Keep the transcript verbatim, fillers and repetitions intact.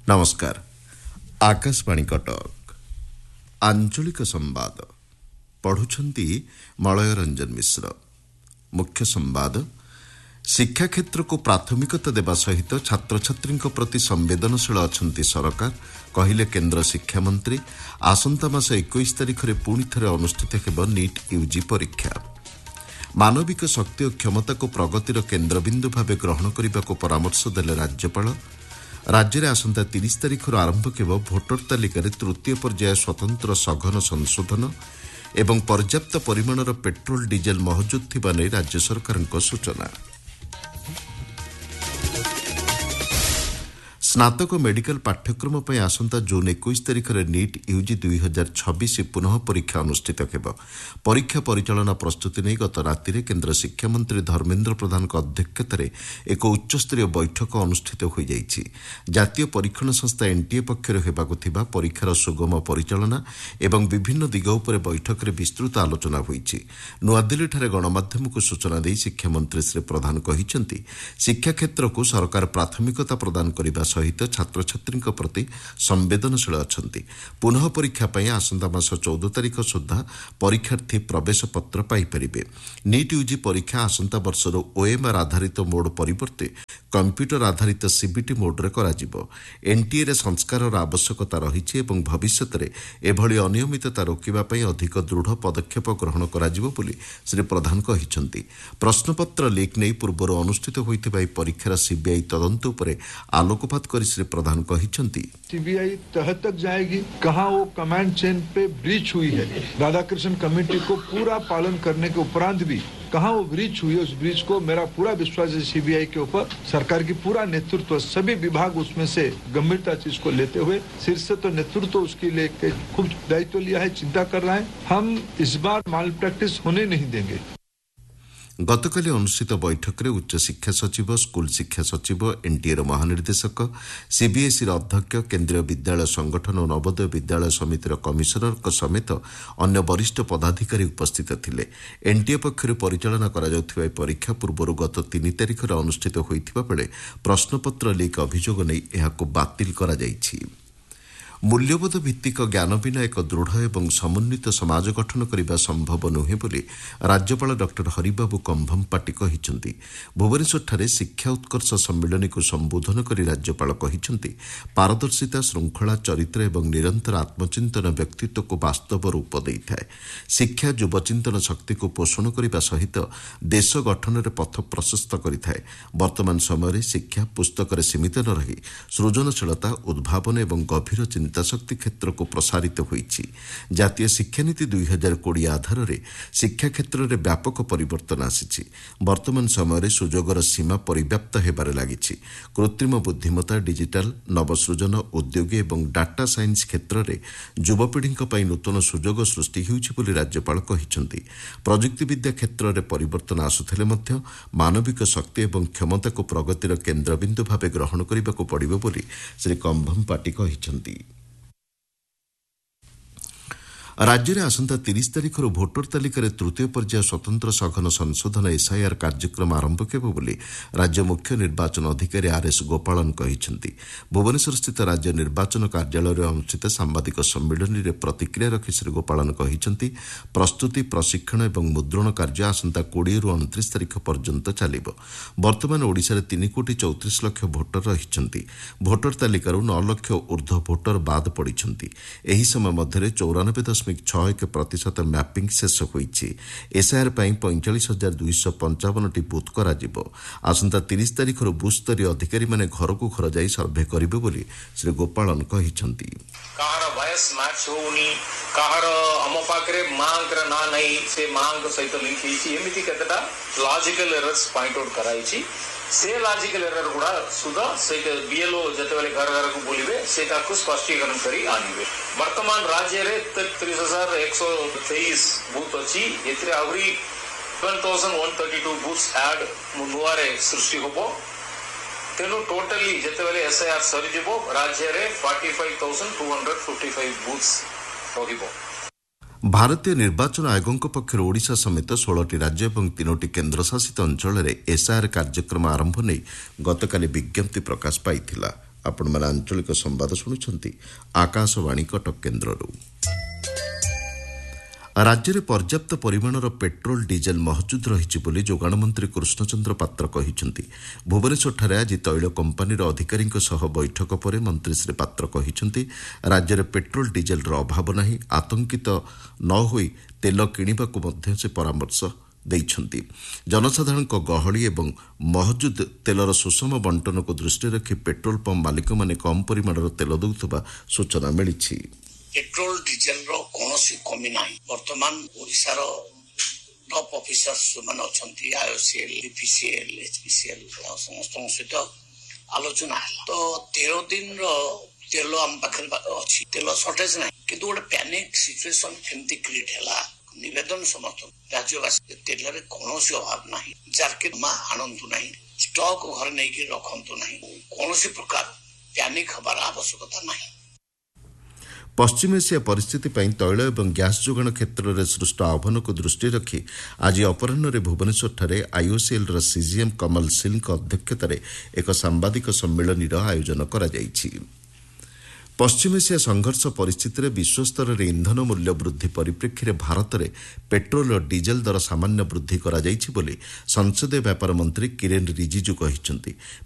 नमस्कार। आकाशवाणी कटक आंचलिक संवाद पढ़ुछंती मलय रंजन मिश्र। मुख्य संवाद शिक्षा क्षेत्र को प्राथमिकता देवा सहित छात्र छात्री प्रति संवेदनशील अछंती सरकार कहिले केन्द्र शिक्षा मंत्री। आसंता मास इक्कीस तारिख में पुणी थे अनुष्ठित हेब नीट यूजी परीक्षा। मानविक शक्ति और क्षमता को प्रगतिर केन्द्रबिंदु भाव ग्रहण करने को परामर्श देले राज्यपाल। राज्य में आसंता तीस तारिख आरंभ केब भोटर तालिकार तृतीय पर्याय स्वतंत्र सघन संशोधन एवं पर्याप्त परिमाणर पेट्रोल डीजेल महजुद थिबा नै राज्य सरकार सूचना। स्नातक मेडिकल पाठ्यक्रम पर आसंता जून इक्कीस तारिख में नीट यूजी दुई हजार छब्बीस पुनः परीक्षा अनुष्ठित हेब। परीक्षा परिचालना प्रस्तुति नहीं गत राति केन्द्र शिक्षा मंत्री धर्मेन्द्र प्रधान अध्यक्षतार एक उच्चस्तरीय बैठक अनुष्ठित हो जाइछि। जातीय परीक्षण संस्था एनटीए पक्षर हेबाकु थिबा परीक्षार सुगम परिचालना एवं विभिन्न दिग उपर बैठक में विस्तृत आलोचना होइछि। नुआदिल्लीଠାରେ गणमाध्यम को सूचना दे शिक्षा मंत्री श्री प्रधान कहिसेंति शिक्षा क्षेत्र को सरकार प्राथमिकता प्रदान करने सहित छात्र छात्री प्रति संवेदनशील अछंती। पुनः परीक्षा पर आसंता मास चौदह तारिख सुधा परीक्षार्थी प्रवेश पत्र पाइपर। नीट यूजी परीक्षा आसंता वर्षर ओएमआर आधारित मोड परिवर्ते कंप्यूटर आधारित सीबीटी मोड्रे कराजिबो। एनटीए रे संस्कार आवश्यकता रही एवं भविष्य में एभली अनियमितता रोकवा अधिक दृढ़ पदक्षेप ग्रहण कराजिबो बोली श्री प्रधान कहिसेंति। प्रश्नपत्र लीक नहीं पूर्व अनुष्ठित होइतिबा परीक्षार सीबीआई तदंत उपरे आलोकपात करी श्री प्रधान कहिसेंति सीबीआई तह तक जाएगी कहां वो कमांड चेन पे ब्रीच हुई है। राधाकृष्ण कमेटी को पूरा पालन करने के उपरांत भी कहां वो ब्रीच हुई है, उस ब्रीच को मेरा पूरा विश्वास है सीबीआई के ऊपर। सरकार की पूरा नेतृत्व सभी विभाग उसमें से गंभीरता से इसको लेते हुए शीर्ष तो नेतृत्व उसके लेके खूब दायित्व लिया है, चिंता कर रहा है। हम इस बार माल प्रैक्टिस होने नहीं देंगे। गतकाली अनुष्ठित बैठक में उच्च शिक्षा सचिव, स्कूल शिक्षा सचिव, एनटीए महानिर्देशक, सीबीएसई अध्यक्ष, केन्द्रीय विद्यालय संगठन और नवोदय विद्यालय समितिर कमिशनर समेत अन्य वरिष्ठ पदाधिकारी उपस्थित थिले। एनटीए पक्षर परिचालना करा परीक्षा पूर्व गत तीन तारिख में अनुष्ठित होइथिबा बेले प्रश्नपत्र लीक अभियोग नहीं एहाको बातिल करा जाइछि। मूल्यबोध भित्तिक ज्ञान बिना एक दृढ़ एवं समुन्नित समाज गठन करने संभव नुहे बोली राज्यपाल डॉक्टर हरिबाबू कंभमपाटी कहिसेंति। भुवनेश्वरଠାରେ शिक्षा उत्कर्ष सम्मिलन को संबोधन कर राज्यपाल कहिसेंति पारदर्शिता, श्रृंखला, चरित्र एवं निरंतर आत्मचिंतन व्यक्तित्व को वास्तव रूप देइथाए। शिक्षा युवचिंतन शक्ति को पोषण करने सहित देश गठन में पथ प्रशस्त करिथाए। वर्तमान समय शिक्षा पुस्तक सीमित न रही सृजनशीलता, उद्भावन एवं गभीर चिंता शक्ति क्षेत्र को प्रसारित होइछि। जातीय शिक्षानीति दुई हजार कोड़े आधार में शिक्षा क्षेत्र में व्यापक परिवर्तन आसिछि। वर्तमान समय सुजोगर सीमा परिव्याप्त हेबारे लागिछि। कृत्रिम बुद्धिमत्ता, डिजिटाल, नवसृजन, उद्योग एवं डाटा साइंस क्षेत्र में युवपीढ़ी नूतन सुजोग सृष्टि होइछि बोली राज्यपाल कहिसेंति। प्रजुक्तिविद्या क्षेत्र में परिवर्तन आसुथिले मध्य मानविक शक्ति एवं क्षमता को प्रगतिर केन्द्रबिंदु भाव ग्रहण करने को पड़िबो बोली श्री कंभमपाटी कहिसेंति। राज्य में आसंता तीस तारिख भोटर तालिकार तृतीय पर्याय स्वतंत्र सघन संशोधन एसआईआर कार्यक्रम आरंभ केब बोली राज्य मुख्य निर्वाचन अधिकारी आरएस गोपालन कहिसेंति। भुवनेश्वर स्थित राज्य निर्वाचन कार्यालय में अनुष्ठित सांबादिक सम्मिलन में प्रतिक्रिया रखी श्री गोपालन कहिसेंति प्रस्तुति, प्रशिक्षण और मुद्रण कार्य आसंता कोड़े रु उनतीस तारिख पर्यंत चलिब। वर्तमान ओडिशा रे तीन कोटी चौतीस लक्ष भोटर रहिसेंति। भोटर तालिकार नौ लक्ष ऊर्ध्व भोटर बाद पड़िसेंति। एही समय मध्य चौरानबे दशमिक छह एक प्रतिशत मैपिंग शेष होइछि। एसआईआर पई पैंतालीस हजार दुईश पंचावन टी बुथ कराजिबो। आसंता तीस तारिख बुथ स्तरीय अधिकारी माने घर को घर जाई सर्वे करिबे बोली श्री गोपालन कहिसेंति। काहर वयस मैच होउनी, काहर हम पाकरे मांग ना नहीं से मांग सहित लिंक हिची एमिति केतटा लॉजिकल एरर्स पॉइंट आउट कराइछि। से लॉजिकल एरर गुड़ा सुधा से बीएलओ जते बेले घर घर को बोलिबे सेटा को स्पष्टीकरण करी आनिबे। वर्तमान राज्य रे तैंतीस हजार एक सौ तेईस बूथ अछि। एतरे आवरी एक हज़ार एक सौ बत्तीस बूथ्स ऐड मुनुआरे सृष्टि होबो। तेनु टोटली जते बेले एसआईआर सरी जिवो राज्य रे पैंतालीस हजार दो सौ पचपन बूथ्स रहिबो। भारतीय निर्वाचन आयोग पक्षर ओडिशा समेत षोलटी राज्य और तीनोटी केन्द्रशासित अंचल में एसआईआर कार्यक्रम आरंभ नहीं गतकाली विज्ञप्ति प्रकाश पाई। ଆପଣମାନେ ଆଞ୍ଚଳିକ ସମ୍ବାଦ ଶୁଣୁଛନ୍ତି ଆକାଶବାଣୀ କଟକ କେନ୍ଦ୍ରରୁ। ରାଜ୍ୟରେ ପର୍ଯ୍ୟାପ୍ତ ପରିମାଣର ପେଟ୍ରୋଲ ଡିଜେଲ ମହଜୁଦ ରହିଛି ବୋଲି ଯୋଗାଣ ମନ୍ତ୍ରୀ କୃଷ୍ଣଚନ୍ଦ୍ର ପାତ୍ର କହିଛନ୍ତି। ଭୁବନେଶ୍ୱରଠାରେ ଆଜି ତୈଳ କମ୍ପାନୀର ଅଧିକାରୀଙ୍କ ସହ ବୈଠକ ପରେ ମନ୍ତ୍ରୀ ଶ୍ରୀ ପାତ୍ର କହିଛନ୍ତି, ରାଜ୍ୟରେ ପେଟ୍ରୋଲ ଡିଜେଲର ଅଭାବ ନାହିଁ। ଆତଙ୍କିତ ନ ହୋଇ ତେଲ କିଣିବାକୁ ମଧ୍ୟ ସେ ପରାମର୍ଶ ଦେଇଛନ୍ତି। ଜନସାଧାରଣଙ୍କ ଗହଳି ଏବଂ ମହଜୁଦ ତେଲର ସୁଷମ ବଣ୍ଟନକୁ ଦୃଷ୍ଟିରେ ରଖି ପେଟ୍ରୋଲ ପମ୍ପ ମାଲିକମାନେ କମ୍ ପରିମାଣର ତେଲ ଦେଉଥିବା ସୂଚନା ମିଳିଛି। पेट्रोल डिजेल रो कौनसी कमी नाही। वर्तमान ओडिशार टॉप ऑफिसर्स जो माने अछंती आईओसीएल, बीपीसीएल, एचपीसीएल समस्त सहित आलोचना है। तो तेरह दिन रो तेल हम पाखरे अछि, तेल शॉर्टेज नाही, किंतु गोटे पैनिक सिचुएशन केमती क्रिएट हैला। निवेदन समस्त राज्यवासी तेल रे कौनसी अभाव नाही, जारके मा आनंद नाही, स्टॉक घर नै कि रखंतु नाही, कौनसी प्रकार पैनिक हबार आवश्यकता नाही। पश्चिम एसिया परिस्थिति पर तैल और ग्यास जोगाण क्षेत्र में सृष्ट आह्वान को दृष्टि रखी आज अपराह भुवनेश्वर आईओसीएल सीजीएम कमल सिल अध्यक्षतार एक सांबादिक सम्मेलन आयोजन कर पश्चिम एसिया संघर्ष परिस्थिति में विश्वस्तर में इंधन मूल्य वृद्धि परिप्रेक्षी में भारत में पेट्रोल और डीजेल दर सामान्य वृद्धि करा संसदीय व्यापार मंत्री किरेन रिजिजू कहते